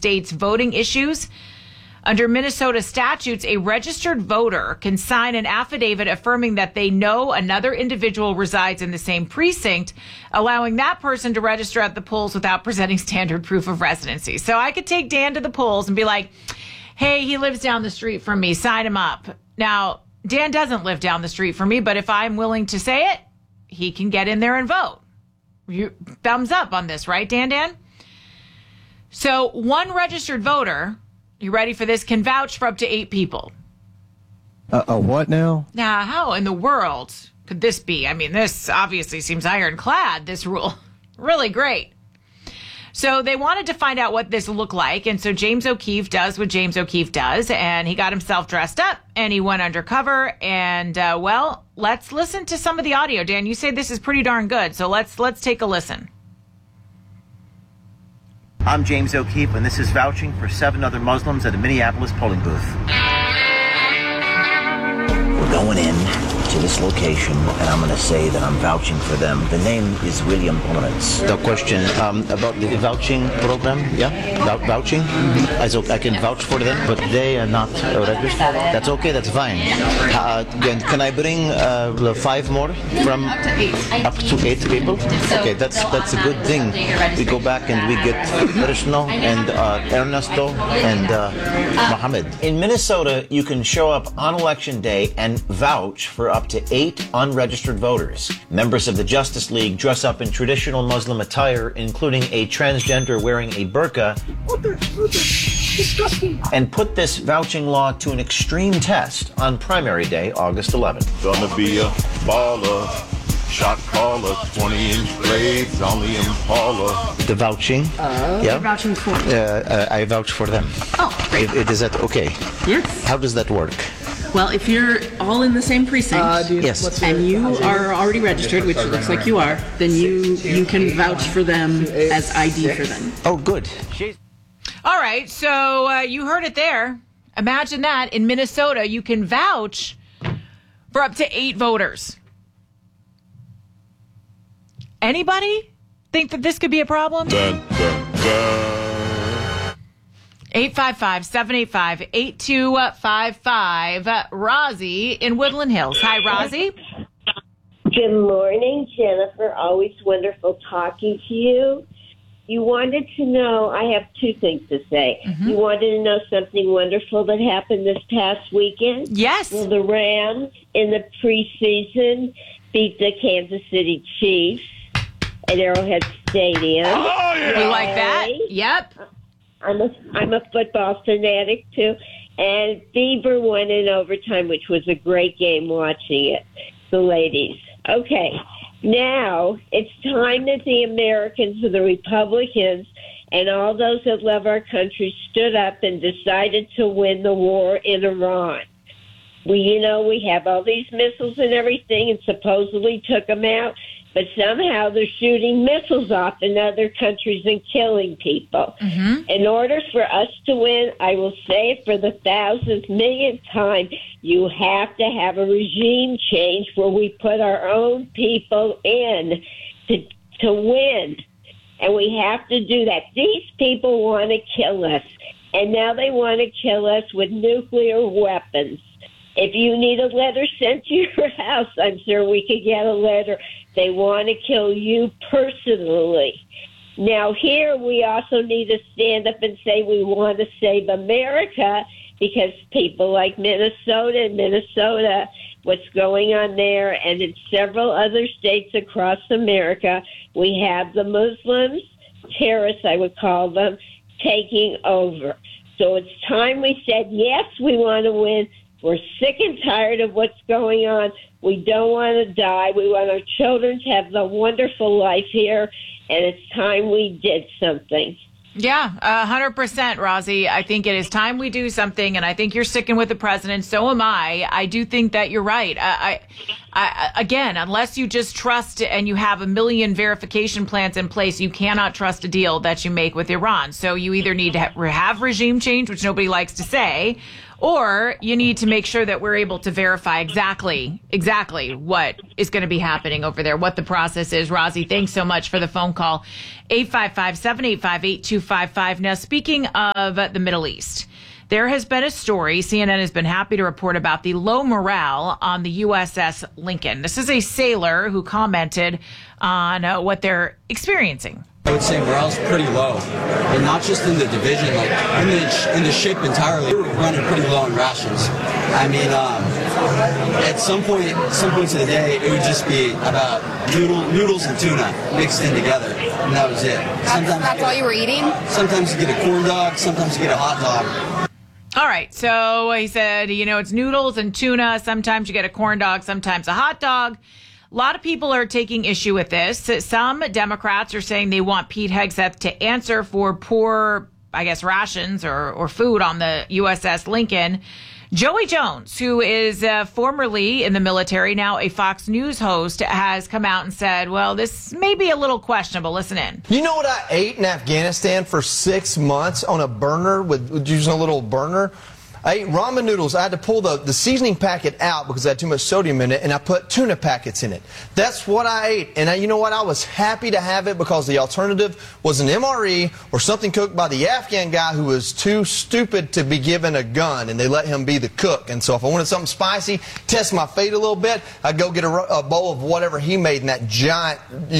state's voting issues. Under Minnesota statutes, a registered voter can sign an affidavit affirming that they know another individual resides in the same precinct, allowing that person to register at the polls without presenting standard proof of residency. So I could take Dan to the polls and be like, hey, he lives down the street from me, sign him up. Now, Dan doesn't live down the street from me, but if I'm willing to say it, he can get in there and vote. Thumbs up on this, right, Dan? So one registered voter, you ready for this, can vouch for up to 8 people. What now? Now, how in the world could this be? I mean, this obviously seems ironclad, this rule. Really great. So they wanted to find out what this looked like, and so James O'Keefe does what James O'Keefe does, and he got himself dressed up, and he went undercover, and, well, let's listen to some of the audio. Dan, you say this is pretty darn good, so let's take a listen. I'm James O'Keefe, and this is vouching for 7 other Muslims at a Minneapolis polling booth. We're going in to this location, and I'm going to say that I'm vouching for them. The name is William Lawrence. The question about the vouching program, vouching. I can vouch for them, but they are not registered. That's okay, that's fine. Can I bring 5 more from up to 8 people? Okay, that's a good thing. We go back and we get Krishna and Ernesto and Mohammed. In Minnesota, you can show up on Election Day and vouch for up to 8 unregistered voters. Members of the Justice League dress up in traditional Muslim attire, including a transgender wearing a burqa, disgusting, and put this vouching law to an extreme test on primary day, August 11th. Gonna be a baller, shot caller, 20-inch blades on the Impala. The vouching. You're vouching for them. I vouch for them. Oh, great. Is that okay? Yes. How does that work? Well, if you're all in the same precinct Yes. and you are already registered, which it looks like you are, then you can vouch for them as ID for them. Oh, good. All right, so you heard it there. Imagine that. In Minnesota, you can vouch for up to 8 voters. Anybody think that this could be a problem? Dun, dun, dun. 855-785-8255. Rozzy in Woodland Hills. Hi, Rozzy. Good morning, Jennifer. Always wonderful talking to you. You wanted to know, I have 2 things to say. Mm-hmm. You wanted to know something wonderful that happened this past weekend? Yes. Well, the Rams in the preseason beat the Kansas City Chiefs at Arrowhead Stadium. Oh, yeah. We like that? Yep. I'm a football fanatic, too. And Beaver won in overtime, which was a great game watching it, the ladies. Okay, now it's time that the Americans and the Republicans and all those that love our country stood up and decided to win the war in Iran. We have all these missiles and everything and supposedly took them out. But somehow they're shooting missiles off in other countries and killing people. Mm-hmm. In order for us to win, I will say it for the 1,000th millionth time, you have to have a regime change where we put our own people in to win. And we have to do that. These people want to kill us. And now they want to kill us with nuclear weapons. If you need a letter sent to your house, I'm sure we could get a letter. They want to kill you personally. Now, here we also need to stand up and say we want to save America because people like Minnesota, what's going on there, and in several other states across America, we have the Muslims, terrorists I would call them, taking over. So it's time we said, yes, we want to win. We're sick and tired of what's going on. We don't want to die. We want our children to have the wonderful life here, and it's time we did something. Yeah, 100%, Rozzy. I think it is time we do something, and I think you're sticking with the president. So am I. I do think that you're right. Again, unless you just trust and you have a million verification plans in place, you cannot trust a deal that you make with Iran. So you either need to have regime change, which nobody likes to say, or you need to make sure that we're able to verify exactly what is going to be happening over there, what the process is. Rosie, thanks so much for the phone call. 855-785-8255. Now, speaking of the Middle East, there has been a story CNN has been happy to report about the low morale on the USS Lincoln. This is a sailor who commented on what they're experiencing. I would say morale's pretty low, and not just in the division, like in the ship entirely. We were running pretty low on rations. I mean, at some points of the day, it would just be about noodles and tuna mixed in together, and that was it. That's all you were eating? Sometimes you get a corn dog, sometimes you get a hot dog. All right, so he said, it's noodles and tuna. Sometimes you get a corn dog, sometimes a hot dog. A lot of people are taking issue with this. Some Democrats are saying they want Pete Hegseth to answer for poor, rations or food on the USS Lincoln. Joey Jones, who is formerly in the military, now a Fox News host, has come out and said, well, this may be a little questionable. Listen in. You know what I ate in Afghanistan for 6 months on a burner with using a little burner? I ate ramen noodles. I had to pull the seasoning packet out because I had too much sodium in it, and I put tuna packets in it. That's what I ate. And you know what? I was happy to have it because the alternative was an MRE or something cooked by the Afghan guy who was too stupid to be given a gun, and they let him be the cook. And so if I wanted something spicy, test my fate a little bit, I'd go get a bowl of whatever he made in that giant,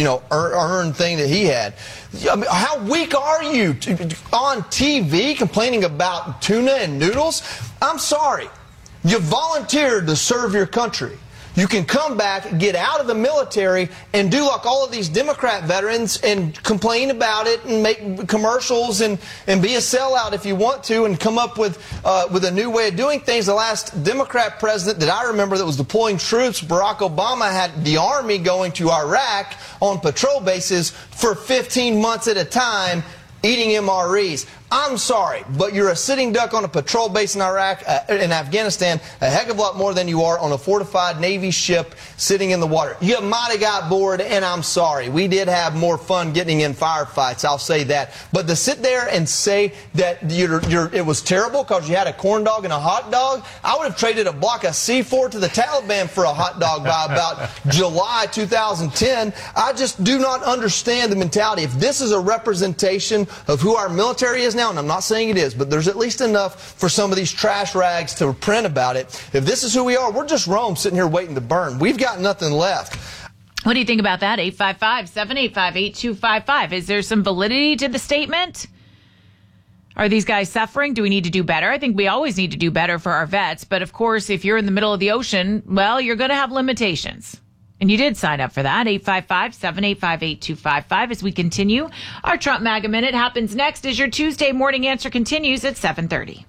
urn thing that he had. I mean, how weak are you on TV complaining about tuna and noodles? I'm sorry. You volunteered to serve your country. You can come back, get out of the military, and do like all of these Democrat veterans and complain about it and make commercials and be a sellout if you want to and come up with a new way of doing things. The last Democrat president that I remember that was deploying troops, Barack Obama, had the Army going to Iraq on patrol bases for 15 months at a time eating MREs. I'm sorry, but you're a sitting duck on a patrol base in Iraq, in Afghanistan, a heck of a lot more than you are on a fortified Navy ship sitting in the water. You might have got bored, and I'm sorry. We did have more fun getting in firefights, I'll say that. But to sit there and say that it was terrible because you had a corn dog and a hot dog, I would have traded a block of C4 to the Taliban for a hot dog by about July 2010. I just do not understand the mentality. If this is a representation of who our military is now, and I'm not saying it is, but there's at least enough for some of these trash rags to print about it. If this is who we are, we're just Rome sitting here waiting to burn. We've got nothing left. What do you think about that? 855-785-8255. Is there some validity to the statement? Are these guys suffering? Do we need to do better? I think we always need to do better for our vets. But of course, if you're in the middle of the ocean, well, you're going to have limitations. And you did sign up for that. 855-785-8255 as we continue. Our Trump MAGA Minute happens next as your Tuesday morning answer continues at 7:30.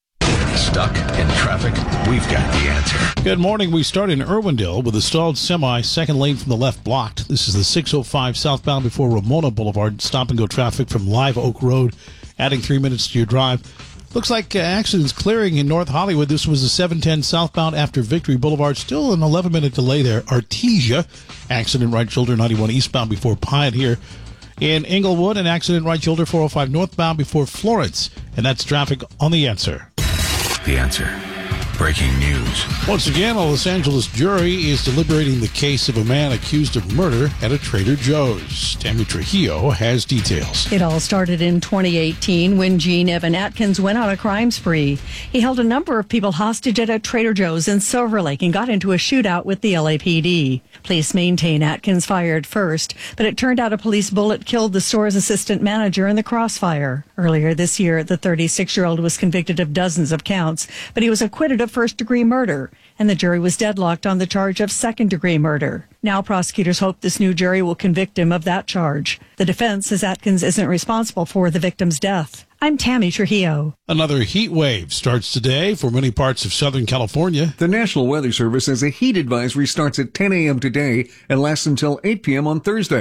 Stuck in traffic? We've got the answer. Good morning. We start in Irwindale with a stalled semi, second lane from the left blocked. This is the 605 southbound before Ramona Boulevard. Stop and go traffic from Live Oak Road, adding 3 minutes to your drive. Looks like accidents clearing in North Hollywood. This was the 710 southbound after Victory Boulevard. Still an 11-minute delay there. Artesia, accident right shoulder 91 eastbound before Pioneer. In Inglewood, an accident right shoulder 405 northbound before Florence. And that's traffic on The Answer. The Answer. Breaking news. Once again, a Los Angeles jury is deliberating the case of a man accused of murder at a Trader Joe's. Tammy Trujillo has details. It all started in 2018 when Gene Evan Atkins went on a crime spree. He held a number of people hostage at a Trader Joe's in Silver Lake and got into a shootout with the LAPD. Police maintain Atkins fired first, but it turned out a police bullet killed the store's assistant manager in the crossfire. Earlier this year, the 36-year-old was convicted of dozens of counts, but he was acquitted of first-degree murder, and the jury was deadlocked on the charge of second-degree murder. Now prosecutors hope this new jury will convict him of that charge. The defense says Atkins isn't responsible for the victim's death. I'm Tammy Trujillo. Another heat wave starts today for many parts of Southern California. The National Weather Service says a heat advisory starts at 10 a.m. today and lasts until 8 p.m. on Thursday.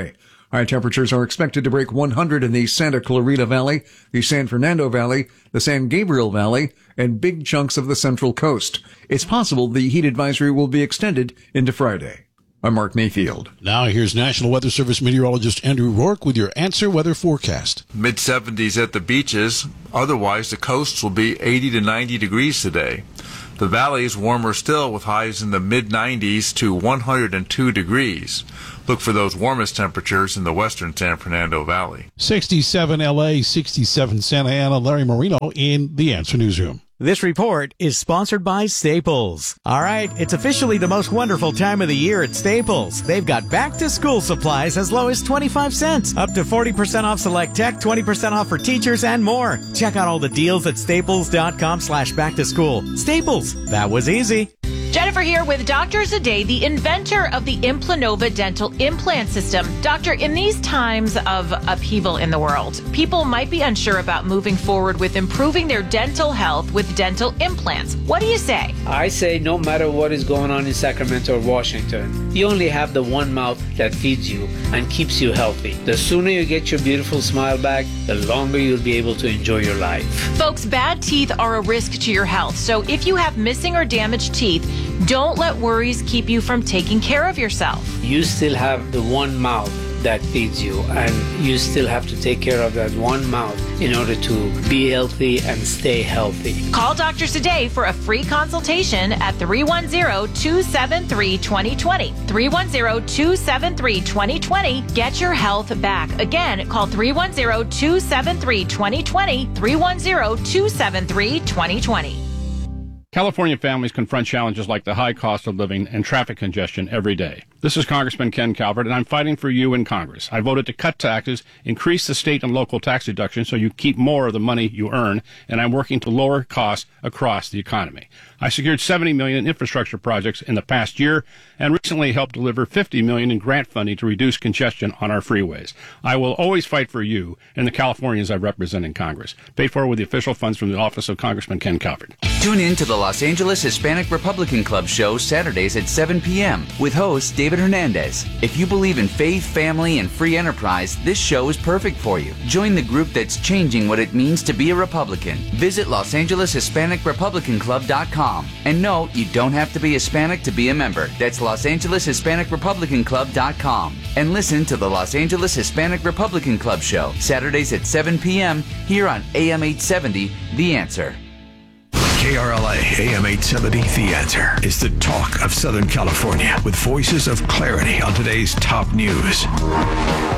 High temperatures are expected to break 100 in the Santa Clarita Valley, the San Fernando Valley, the San Gabriel Valley, and big chunks of the Central Coast. It's possible the heat advisory will be extended into Friday. I'm Mark Mayfield. Now here's National Weather Service meteorologist Andrew Rourke with your Answer Weather forecast. Mid-70s at the beaches. Otherwise, the coasts will be 80 to 90 degrees today. The valley is warmer still with highs in the mid-90s to 102 degrees. Look for those warmest temperatures in the western San Fernando Valley. 67 LA, 67 Santa Ana. Larry Marino in the Answer Newsroom. This report is sponsored by Staples. All right, it's officially the most wonderful time of the year at Staples. They've got back-to-school supplies as low as 25 cents, up to 40% off select tech, 20% off for teachers, and more. Check out all the deals at staples.com/back-to-school. Staples, that was easy. Jennifer here with Dr. Zadeh, the inventor of the Implanova dental implant system. Doctor, in these times of upheaval in the world, people might be unsure about moving forward with improving their dental health with dental implants. What do you say? I say no matter what is going on in Sacramento or Washington, you only have the one mouth that feeds you and keeps you healthy. The sooner you get your beautiful smile back, the longer you'll be able to enjoy your life. Folks, bad teeth are a risk to your health. So if you have missing or damaged teeth, don't let worries keep you from taking care of yourself. You still have the one mouth that feeds you, and you still have to take care of that one mouth in order to be healthy and stay healthy. Call Dr. Zadeh for a free consultation at 310-273-2020. 310-273-2020. Get your health back. Again, call 310-273-2020. 310-273-2020. California families confront challenges like the high cost of living and traffic congestion every day. This is Congressman Ken Calvert, and I'm fighting for you in Congress. I voted to cut taxes, increase the state and local tax deductions so you keep more of the money you earn, and I'm working to lower costs across the economy. I secured $70 million in infrastructure projects in the past year and recently helped deliver $50 million in grant funding to reduce congestion on our freeways. I will always fight for you and the Californians I represent in Congress. Paid for with the official funds from the office of Congressman Ken Calvert. Tune in to the Los Angeles Hispanic Republican Club show Saturdays at 7 p.m. with host David Hernandez. If you believe in faith, family, and free enterprise, this show is perfect for you. Join the group that's changing what it means to be a Republican. Visit LosAngelesHispanicRepublicanClub.com. And no, you don't have to be Hispanic to be a member. That's LosAngelesHispanicRepublicanClub.com. And listen to the Los Angeles Hispanic Republican Club show Saturdays at 7 p.m. here on AM 870, The Answer. KRLA AM 870, The Answer is the talk of Southern California with voices of clarity on today's top news.